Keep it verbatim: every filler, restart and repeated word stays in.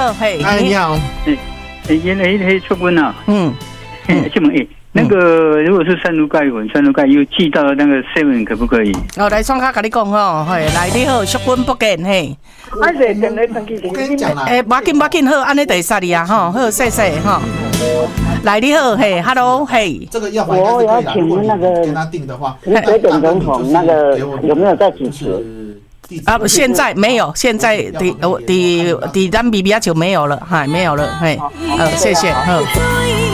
好，嘿， 哎，你好， 哎，哎，原来黑出温啊， 嗯， 这么哎，那个如果是三氯钙混三氯钙又寄到那个 seven 可不可以？ 哦，来创卡跟你讲吼，嘿，来你好，淑君不见嘿。 啊，对，等来等去， 我跟你讲啦， 诶，无要紧，无要紧，好，安尼就会杀你啊，吼，好，谢谢吼。来你好，嘿 ，Hello，嘿， 这个药房应该是可以我要的。 请问那个跟他订的话， 陈水扁总统那个有没有在主持？ 啊，现在没有，现在的我的的咱 B B 就没有了，嗨，没有了，嘿，呃，谢谢，好。